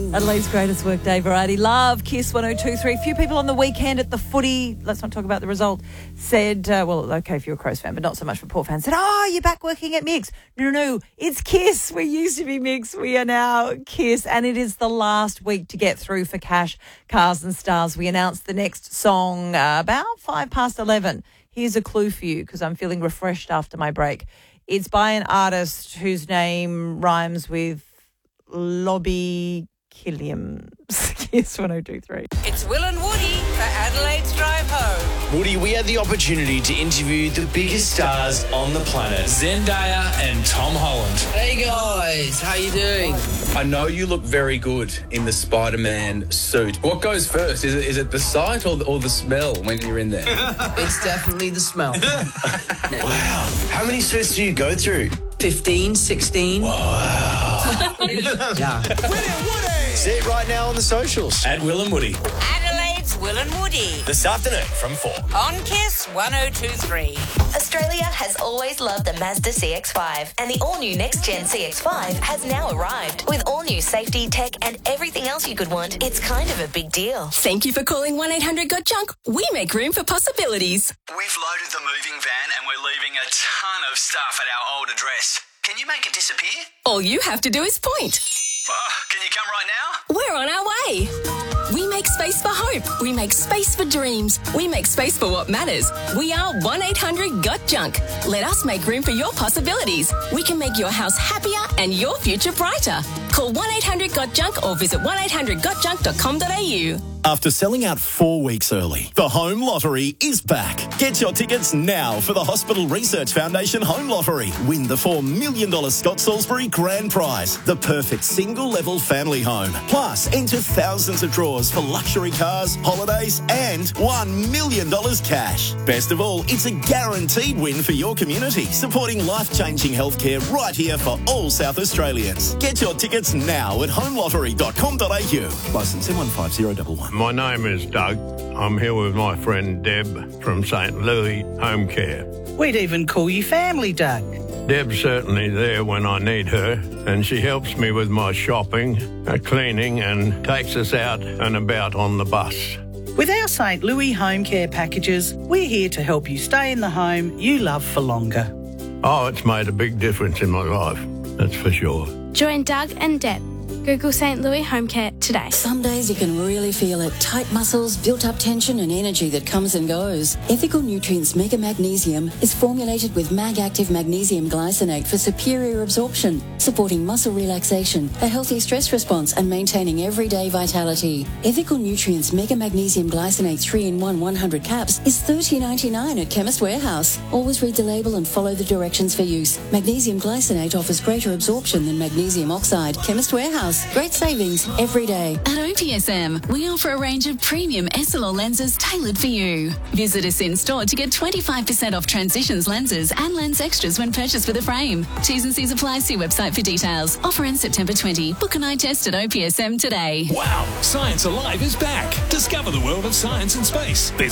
Adelaide's greatest workday variety. Love, Kiss 102.3. A few people on the weekend at the footy, let's not talk about the result, said, well, okay if you're a Crows fan, but not so much for Port fans, said, oh, you're back working at Mix. No, it's Kiss. We used to be Mix. We are now Kiss. And it is the last week to get through for Cash, Cars and Stars. We announced the next song about 11:05. Here's a clue for you because I'm feeling refreshed after my break. It's by an artist whose name rhymes with Lobby Killiams. Kiss 102.3. It's Will and Woody for Adelaide's Drive Home. Woody, we had the opportunity to interview the biggest stars on the planet, Zendaya and Tom Holland. Hey guys, how you doing? I know you look very good in the Spider-Man suit. What goes first? Is it the sight or the smell when you're in there? It's definitely the smell. Wow. How many suits do you go through? 15, 16. Wow. Yeah. See it right now on the socials. At Will and Woody. Adelaide's Will and Woody This afternoon from 4. on Kiss 102.3. Australia has always loved the Mazda CX-5, and the all-new next-gen CX-5 has now arrived. With all-new safety, tech, and everything else you could want, it's kind of a big deal. Thank you for calling 1-800-GOT-JUNK. We make room for possibilities. We've loaded the moving van and we're leaving a ton of stuff at our old address. Can you make it disappear? All you have to do is point. Can you come right now? We're on our way. We make space for hope. We make space for dreams. We make space for what matters. We are 1-800-GOT-JUNK. Let us make room for your possibilities. We can make your house happier and your future brighter. Call 1-800-GOT-JUNK or visit 1-800-GOT-JUNK.com.au. After selling out 4 weeks early, the Home Lottery is back. Get your tickets now for the Hospital Research Foundation Home Lottery. Win the $4 million Scott Salisbury Grand Prize, the perfect single-level family home. Plus, enter thousands of draws for luxury cars, holidays, and $1 million cash. Best of all, it's a guaranteed win for your community, supporting life-changing healthcare right here for all South Australians. Get your tickets now at homelottery.com.au. Licence M15011. My name is Doug. I'm here with my friend Deb from St. Louis Home Care. We'd even call you family, Doug. Deb's certainly there when I need her, and she helps me with my shopping, cleaning, and takes us out and about on the bus. With our St. Louis Home Care packages, we're here to help you stay in the home you love for longer. Oh, it's made a big difference in my life, that's for sure. Join Doug and Deb. Google St. Louis Home Care today. Some days you can really feel it. Tight muscles, built-up tension and energy that comes and goes. Ethical Nutrients Mega Magnesium is formulated with Mag-Active Magnesium Glycinate for superior absorption, supporting muscle relaxation, a healthy stress response and maintaining everyday vitality. Ethical Nutrients Mega Magnesium Glycinate 3-in-1 100 caps is $30.99 at Chemist Warehouse. Always read the label and follow the directions for use. Magnesium Glycinate offers greater absorption than magnesium oxide. Chemist Warehouse. Great savings every day. At OPSM, we offer a range of premium SLR lenses tailored for you. Visit us in store to get 25% off Transitions lenses and lens extras when purchased with a frame. T's and C's apply. See website for details. Offer ends September 20. Book an eye test at OPSM today. Wow! Science Alive is back. Discover the world of science and space.